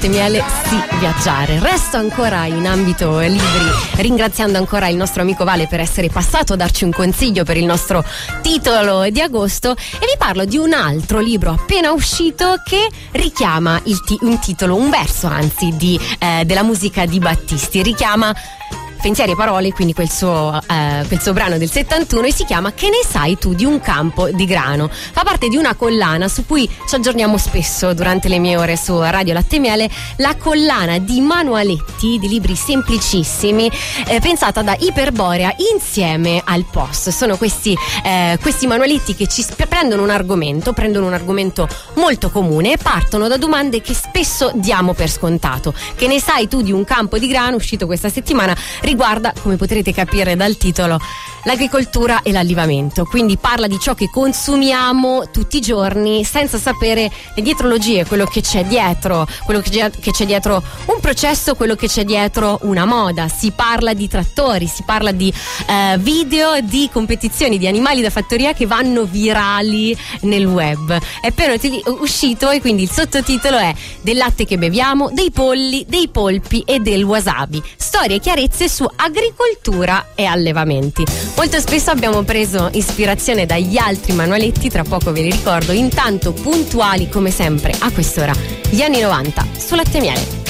Latte e Miele sì viaggiare. Resto ancora in ambito libri, ringraziando ancora il nostro amico Vale per essere passato a darci un consiglio per il nostro titolo di agosto, e vi parlo di un altro libro appena uscito che richiama un titolo, un verso anzi della musica di Battisti. Richiama Pensieri e parole, quindi quel suo brano del 71, e si chiama Che ne sai tu di un campo di grano. Fa parte di una collana su cui ci aggiorniamo spesso durante le mie ore su Radio Latte e Miele, la collana di manualetti, di libri semplicissimi, pensata da Iperborea insieme al Post. Sono questi manualetti che ci prendono un argomento molto comune e partono da domande che spesso diamo per scontato. Che ne sai tu di un campo di grano, uscito questa settimana, riguarda, come potrete capire dal titolo, l'agricoltura e l'allevamento. Quindi parla di ciò che consumiamo tutti i giorni senza sapere le dietrologie, quello che c'è dietro, un processo, quello che c'è dietro una moda. Si parla di trattori, si parla di video di competizioni di animali da fattoria che vanno virali nel web. È appena uscito e quindi il sottotitolo è Del latte che beviamo, dei polli, dei polpi e del wasabi. Storie e chiarezze su agricoltura e allevamenti. Molto spesso abbiamo preso ispirazione dagli altri manualetti, tra poco ve li ricordo. Intanto puntuali come sempre a quest'ora gli anni 90 su Latte e Miele.